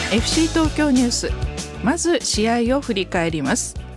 FC 東京ニュース、まず試合を振り返ります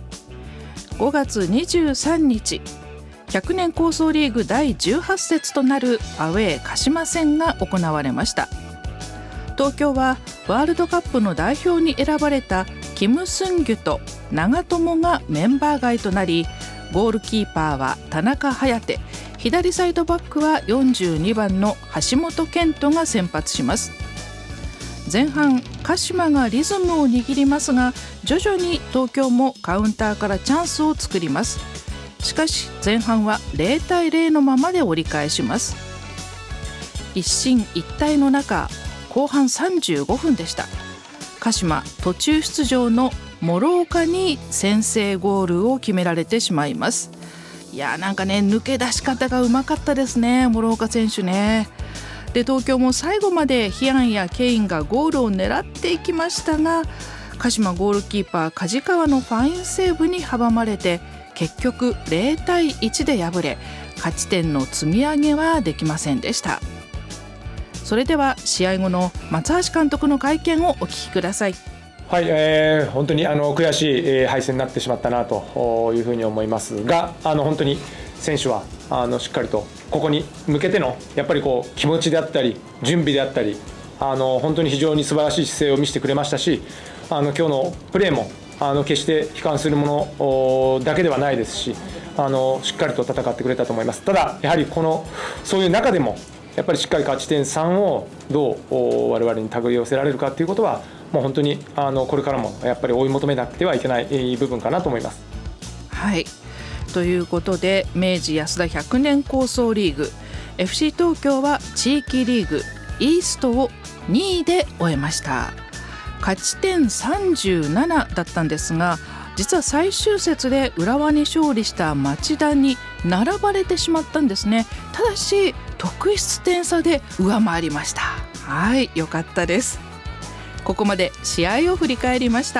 。5月23日、100年構想リーグ第18節となるアウェー鹿島戦が行われました。東京はワールドカップの代表に選ばれたキム・スンギュと長友がメンバー外となり、ゴールキーパーは田中颯、左サイドバックは42番の橋本健人が先発します。前半、鹿島がリズムを握りますが、徐々に東京もカウンターからチャンスを作ります。しかし前半は0対0のままで折り返します。一進一退の中、後半35分でした。鹿島途中出場の諸岡に先制ゴールを決められてしまいます。いやなんかね、抜け出し方がうまかったですね、諸岡選手ね。で、東京も最後までヒアンやケインがゴールを狙っていきましたが、鹿島ゴールキーパー梶川のファインセーブに阻まれて、結局0対1で敗れ、勝ち点の積み上げはできませんでした。それでは試合後の松橋監督の会見をお聞きください。 はい、本当に悔しい敗戦になってしまったなというふうに思いますが、本当に選手はしっかりとここに向けてのやっぱり気持ちであったり準備であったり、本当に非常に素晴らしい姿勢を見せてくれましたし、今日のプレーも決して悲観するものだけではないですし、しっかりと戦ってくれたと思います。ただやはりそういう中でもやっぱりしっかり勝ち点3をどう我々に手繰り寄せられるかということは、もう本当にこれからもやっぱり追い求めなくてはいけない部分かなと思います。 はい、ということで、明治安田100年構想リーグ FC 東京は地域リーグイーストを2位で終えました。勝ち点37だったんですが、実は最終節で浦和に勝利した町田に並ばれてしまったんですね。ただし得失点差で上回りました。はい、よかったです。ここまで試合を振り返りました。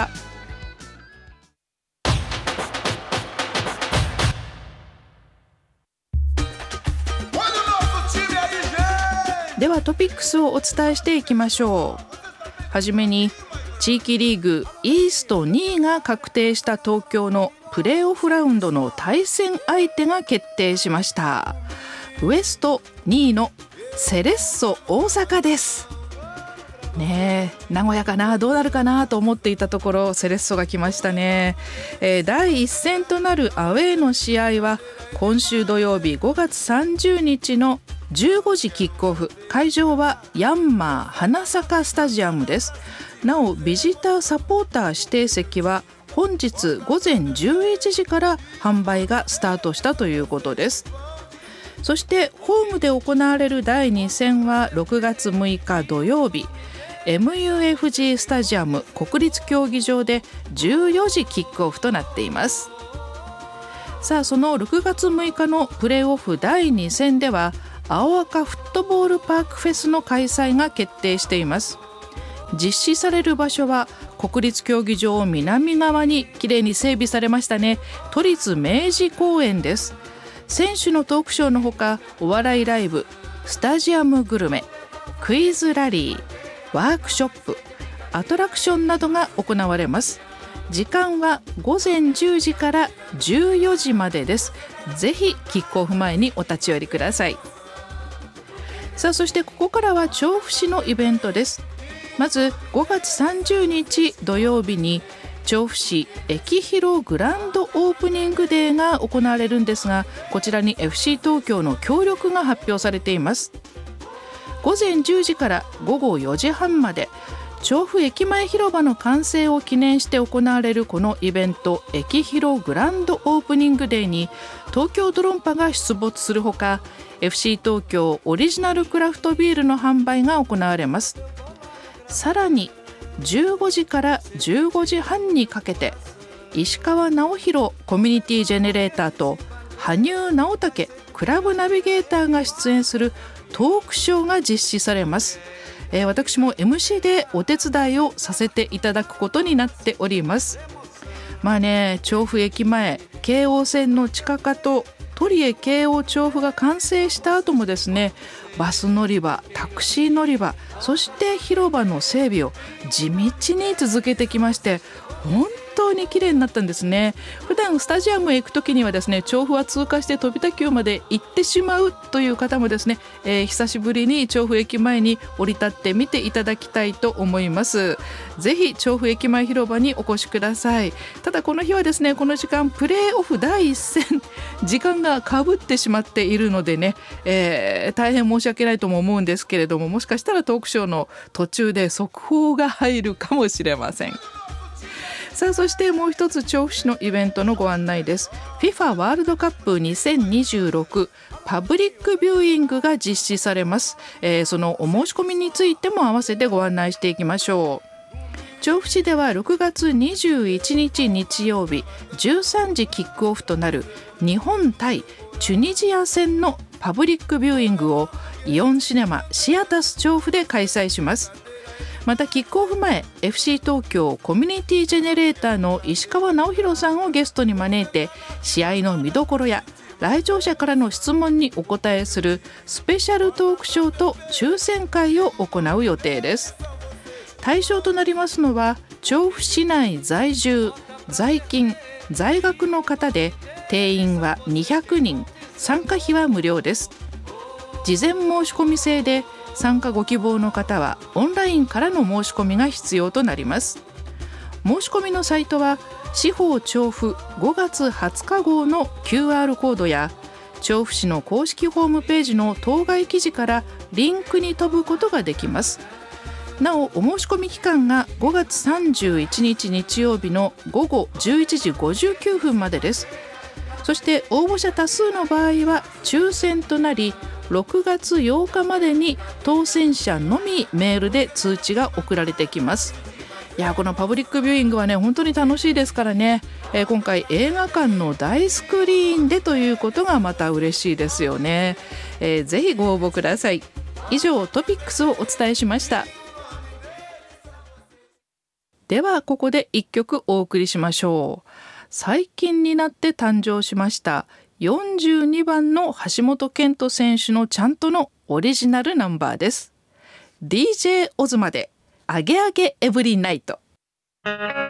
ではトピックスをお伝えしていきましょう。はじめに、地域リーグイースト2位が確定した東京のプレーオフラウンドの対戦相手が決定しました。ウエスト2位のセレッソ大阪ですね。名古屋かな、どうなるかなと思っていたところ、セレッソが来ましたね。第1戦となるアウェーの試合は今週土曜日5月30日の15時キックオフ。会場はヤンマー花坂スタジアムです。なおビジターサポーター指定席は本日午前11時から販売がスタートしたということです。そしてホームで行われる第2戦は6月6日土曜日、 MUFG スタジアム国立競技場で14時キックオフとなっています。さあ、その6月6日のプレーオフ第2戦では青赤フットボールパークフェスの開催が決定しています。実施される場所は国立競技場南側にきれいに整備されましたね、都立明治公園です。選手のトークショーのほか、お笑いライブ、スタジアムグルメ、クイズラリー、ワークショップ、アトラクションなどが行われます。時間は午前10時から14時までです。ぜひキックオフ前にお立ち寄りください。さあ、そしてここからは調布市のイベントです。まず5月30日土曜日に調布市駅広グランドオープニングデーが行われるんですが、こちらに FC 東京の協力が発表されています。午前10時から午後4時半まで、調布駅前広場の完成を記念して行われるこのイベント、駅広グランドオープニングデーに東京ドロンパが出没するほか、 FC 東京オリジナルクラフトビールの販売が行われます。さらに15時から15時半にかけて、石川直弘コミュニティジェネレーターと羽生直武クラブナビゲーターが出演するトークショーが実施されます。私も MC でお手伝いをさせていただくことになっております。まあね、調布駅前京王線の地下化と鳥江京王調布が完成した後もですね、バス乗り場、タクシー乗り場、そして広場の整備を地道に続けてきまして、本当に綺麗になったんですね。普段スタジアムへ行くときにはですね、調布は通過して飛田急まで行ってしまうという方もですね、久しぶりに調布駅前に降り立ってみていただきたいと思います。ぜひ調布駅前広場にお越しください。ただこの日はですね、この時間プレーオフ第一戦時間がかぶってしまっているのでね、大変申し訳ないとも思うんですけれども、もしかしたらトークショーの途中で速報が入るかもしれません。さあ、そしてもう一つ調布市のイベントのご案内です。 FIFA ワールドカップ2026パブリックビューイングが実施されます。そのお申し込みについても合わせてご案内していきましょう。調布市では6月21日日曜日13時キックオフとなる日本対チュニジア戦のパブリックビューイングをイオンシネマシアタス調布で開催します。またキックオフ前、 FC 東京コミュニティジェネレーターの石川直弘さんをゲストに招いて、試合の見どころや来場者からの質問にお答えするスペシャルトークショーと抽選会を行う予定です。対象となりますのは調布市内在住在勤在学の方で、定員は200人、参加費は無料です。事前申し込み制で、参加ご希望の方はオンラインからの申し込みが必要となります。申し込みのサイトは市報調布5月20日号の QR コードや調布市の公式ホームページの当該記事からリンクに飛ぶことができます。なお、お申し込み期間が5月31日日曜日の午後11時59分までです。そして応募者多数の場合は抽選となり、6月8日までに当選者のみメールで通知が送られてきます。いや、このパブリックビューイングはね、本当に楽しいですからね、今回映画館の大スクリーンでということがまた嬉しいですよね。ぜひご応募ください。以上、トピックスをお伝えしました。ではここで1曲お送りしましょう。最近になって誕生しました42番の橋本健人選手のちゃんとのオリジナルナンバーです。 DJ オズマでアゲアゲエブリナイト。